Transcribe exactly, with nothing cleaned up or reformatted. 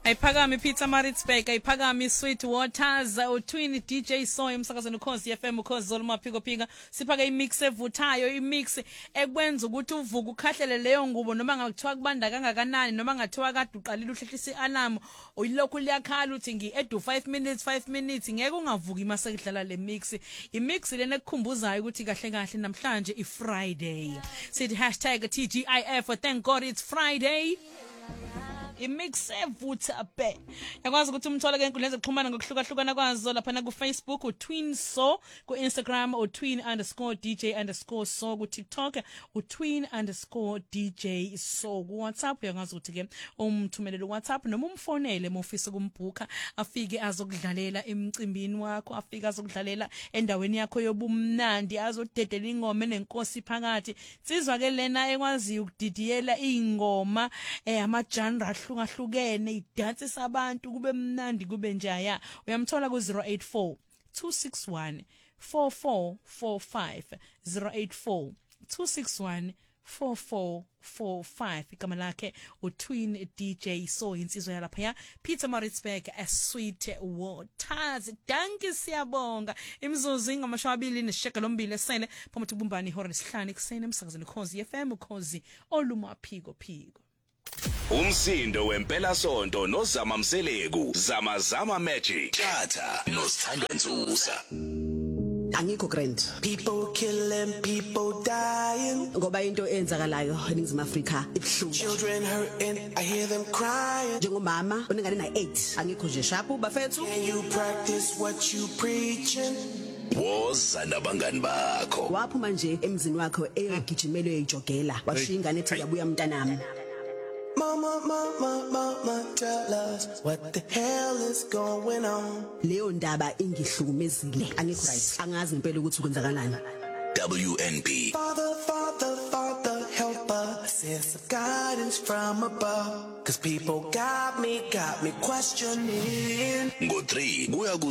Ayiphakami Peter Maritzburg, ayiphakami Sweet Waters, uTwin D J Soy emsakazweni Ukhozi F M Ukhozi Zoluma Phiko Phika. Siphaka imix evuthayo, imix ekwenza ukuthi uvuka ukhahlele leyo ngubo noma ngakuthiwa kubanda kangakanani noma ngathiwa kade uqalile uhlehlisa ialarm uyilokhu liyakhala uthi ngi edu five minutes five minutes ngeke ungavuki mase kudlala le mix. Imix lena ekukhumbuzayo ukuthi kahle kahle namhlanje i Friday. Sithi hashtag T G I F, thank God it's Friday. Imix evutha be yakwazi ukuthi umthole ke inkundla zokuxhumana ngokuhlukahlukana kwazo lapha na ku Facebook uTwin So, ku Instagram uTwin underscore DJ underscore So, ku TikTok uTwin underscore DJ So, ku WhatsApp yakwazi ukuthi ke umthumelele WhatsApp noma umfonele mofisa kumbhuka afike azokudlalela emcimbini wakho, afike azokudlalela endaweni yakho yobumnandi, azodedela ingoma nenkosi phakathi. Sizwa ke lena ekwazi ukudidiyela ingoma eh ama genre hlungahlukene idansisa abantu kube mnandi kube njaya. Uyamthola ku zero eight four two six one four four four five zero eight four two six one four four four five. Igama lakhe uTwin D J So, insizwa yalapha ya Peter Maritzburg as Sweet Waters. Danke siyabonga. Imzuzu ingamashwabili nesishiyagalombili esele phakathi kubumbani ihora lesihlanu ekuseni emsakazweni Ukhozi F M Ukhozi Oluma Phiko Phiko. Umsindo wempela sonto noZama Mseleku, Zama Zama Magic, Tata noSithando Nzusa. Angikho grand. People killing, people dying. Ngoba into enzakalayo eNingizimu Afrika ibhlungu. Children hurting, I hear them crying. Njengomama onengane na eight angikho nje sharp bafethu. Can you practice what you preaching? Woza nabangani bakho. Waphuma nje emzini wakho eyogijimelo eyijogela. Washiya ingane ethi yabuya mntanami. Mama, mama, mama, tell us what the hell is going on. Leyo ndaba ingihlukumezile. Angikho right. Angazi impela ukuthi kwenzakalani. W N B. Father, Father, Father, help us. Send some guidance from above. Cause people got me, got me questioning. Ngo three kuya ku